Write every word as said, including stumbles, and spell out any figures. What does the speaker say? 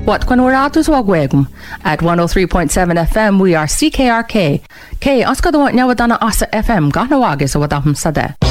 What when we're out to Wagwegum at one oh three point seven F M, we are C K R K. K, Oscar the one now with Asa F M, Ganawagis or what I'm sada.